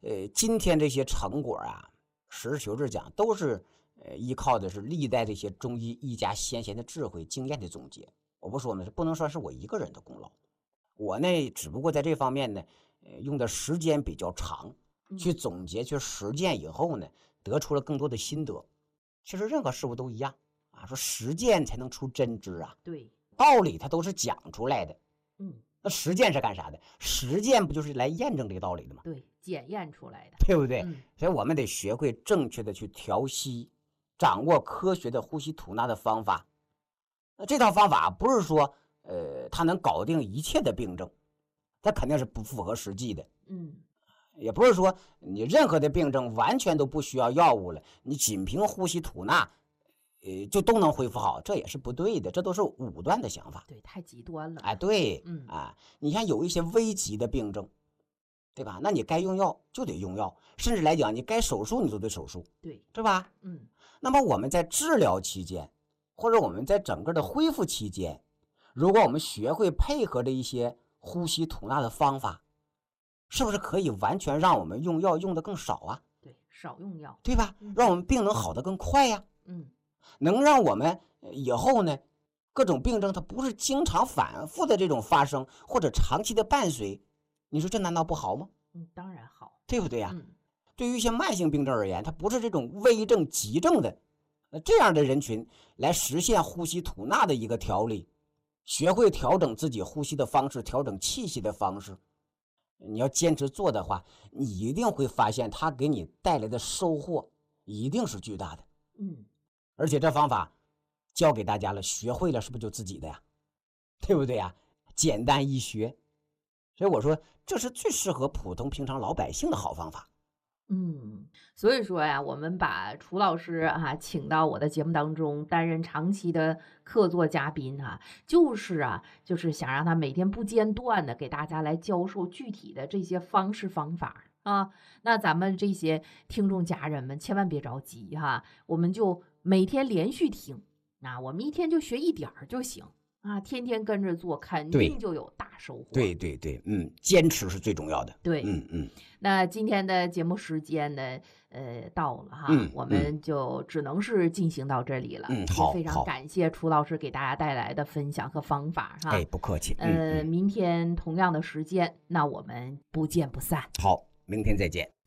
今天这些成果啊，实事求是讲，都是依靠的是历代这些中医医家先贤的智慧经验的总结。我不说呢，不能说是我一个人的功劳，我呢只不过在这方面呢，用的时间比较长，去总结去实践以后呢，得出了更多的心得。其实任何事物都一样啊，说实践才能出真知啊。 对， 道理它都是讲出来的。那实践是干啥的？实践不就是来验证这个道理的吗？ 对，检验出来的， 对不对？所以我们得学会正确的去调息，掌握科学的呼吸吐纳的方法。那这套方法不是说，它能搞定一切的病症，它肯定是不符合实际的。也不是说你任何的病症完全都不需要药物了，你仅凭呼吸吐纳，就都能恢复好，这也是不对的，这都是武断的想法。 对，太极端了。 哎，对，你看有一些危急的病症，对吧？那你该用药就得用药，甚至来讲，你该手术你都得手术， 对， 是吧？那么我们在治疗期间，或者我们在整个的恢复期间，如果我们学会配合着一些呼吸吐纳的方法，是不是可以完全让我们用药用的更少啊？ 对，少用药， 对吧？让我们病能好得更快呀。能让我们以后呢，各种病症它不是经常反复的这种发生，或者长期的伴随，你说这难道不好吗？ 当然好， 对不对呀？对于一些慢性病症而言，它不是这种危症急症的，这样的人群来实现呼吸吐纳的一个调理，学会调整自己呼吸的方式，调整气息的方式，你要坚持做的话，你一定会发现它给你带来的收获一定是巨大的。而且这方法教给大家了，学会了是不是就自己的呀？对不对呀？简单易学，所以我说这是最适合普通平常老百姓的好方法。 所以说呀，我们把楚老师请到我的节目当中担任长期的客座嘉宾就是想让他每天不间断的给大家来教授具体的这些方式方法啊。那咱们这些听众家人们千万别着急我们就每天连续听，我们一天就学一点儿就行天天跟着做，肯定就有大收获。 对，坚持是最重要的。 对，那今天的节目时间呢，到了我们就只能是进行到这里了。 好， 非常感谢楚老师给大家带来的分享和方法哎，不客气。 明天同样的时间，那我们不见不散。 好，明天再见。